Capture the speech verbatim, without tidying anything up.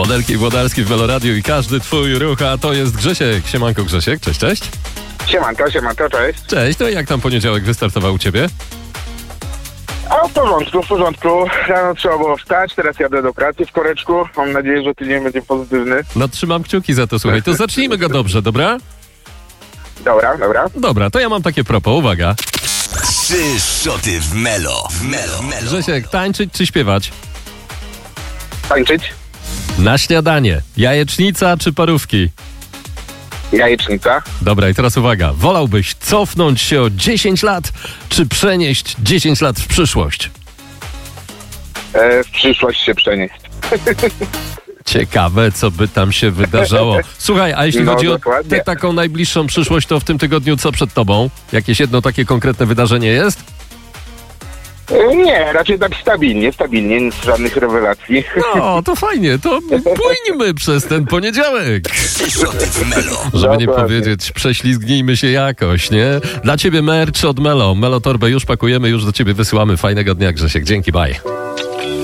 Włodarki i Włodarski w Meloradiu i każdy twój ruch, a to jest Grzesiek. Siemanko Grzesiek, cześć, cześć. Siemanko, siemanko, cześć. Cześć, no i jak tam poniedziałek wystartował u ciebie? A w porządku, w porządku. Rano trzeba było wstać, teraz jadę do pracy w koreczku. Mam nadzieję, że tydzień będzie pozytywny. No trzymam kciuki za to, słuchaj. To zacznijmy go dobrze, dobra? Dobra, dobra. Dobra, to ja mam takie propos, uwaga. Trzy szoty w Melo. W Melo. Melo. Grzesiek, tańczyć czy śpiewać? Tańczyć? Na śniadanie, jajecznica czy parówki? Jajecznica. Dobra, i teraz uwaga. Wolałbyś cofnąć się o dziesięć lat, czy przenieść dziesięć lat w przyszłość? E, w przyszłość się przenieść. Ciekawe, co by tam się wydarzało. Słuchaj, a jeśli No, chodzi o dokładnie. tę taką najbliższą przyszłość, to w tym tygodniu co przed tobą? Jakieś jedno takie konkretne wydarzenie jest? E, nie, raczej tak stabilnie, stabilnie, nic, żadnych rewelacji. No, to fajnie, to płyńmy przez ten poniedziałek. Trzy szoty w Melo. Żeby nie Dokładnie. powiedzieć, prześlizgnijmy się jakoś, nie? Dla ciebie merch od Melo. Melo torbę już pakujemy, już do ciebie wysyłamy. Fajnego dnia, Grzesiek. Dzięki, bye.